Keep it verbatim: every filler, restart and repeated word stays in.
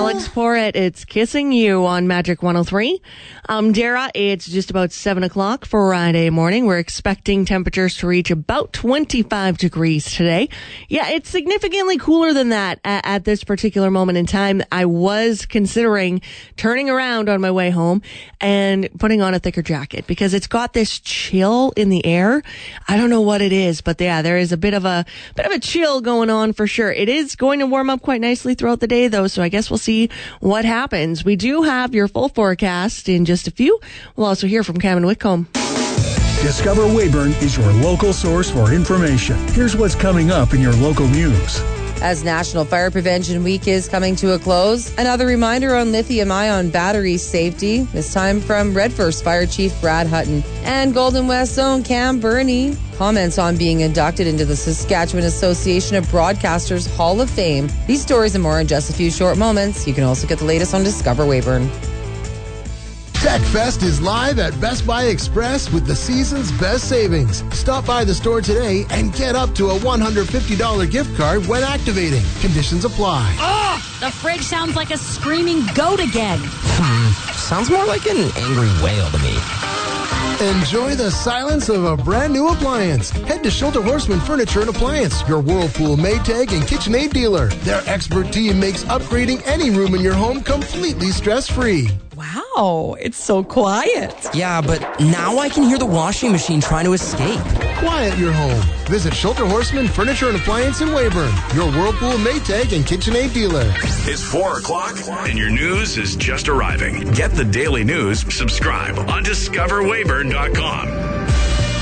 Alex Porrett. It's Kissing You on Magic one oh three. Um, Dara, it's just about seven o'clock Friday morning. We're expecting temperatures to reach about twenty-five degrees today. Yeah, it's significantly cooler than that at, at this particular moment in time. I was considering turning around on my way home and putting on a thicker jacket because it's got this chill in the air. I don't know what it is, but yeah, there is a bit of a bit of a chill going on for sure. It is going to warm up quite nicely throughout the day, though, so I guess we'll see what happens. We do have your full forecast in just a few. We'll also hear from Cam and Whitcomb. Discover Weyburn is your local source for information. Here's what's coming up in your local news. As National Fire Prevention Week is coming to a close, another reminder on lithium-ion battery safety, this time from Redfirst Fire Chief Brad Hutton. And Golden West Zone Cam Burney comments on being inducted into the Saskatchewan Association of Broadcasters Hall of Fame. These stories and more in just a few short moments. You can also get the latest on Discover Weyburn. TechFest is live at Best Buy Express with the season's best savings. Stop by the store today and get up to a one hundred fifty dollars gift card when activating. Conditions apply. Oh, the fridge sounds like a screaming goat again. Hmm, sounds more like an angry whale to me. Enjoy the silence of a brand new appliance. Head to Shelter Horseman Furniture and Appliance, your Whirlpool, Maytag, and KitchenAid dealer. Their expert team makes upgrading any room in your home completely stress-free. Wow, it's so quiet. Yeah, but now I can hear the washing machine trying to escape. Quiet your home. Visit Shelter Horseman Furniture and Appliance in Weyburn, your Whirlpool, Maytag, and KitchenAid dealer. It's four o'clock, and your news is just arriving. Get the daily news, subscribe on discover weyburn dot com.